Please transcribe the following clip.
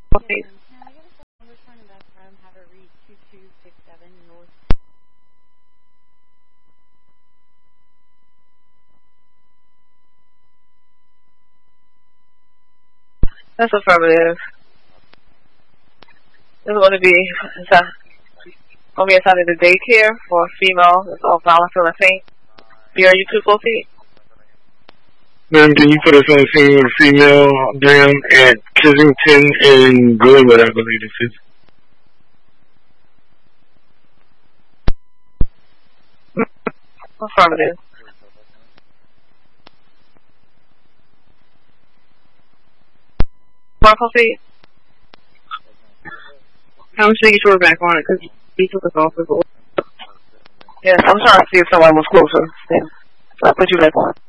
Okay. Can I get a phone number for an invest room? Have it read 2267 North. That's affirmative. This is going to be assigned to daycare for a female that's all violent feeling pain. Are you 2 full feet? Ma'am, can you put us on the scene with a female down at Kensington and Glenwood, I believe this is. Affirmative. Full feet? I'm just making sure we're back on it because he took us off as well. Yes, I'm trying to see if someone was closer. Yeah. So I put you back on.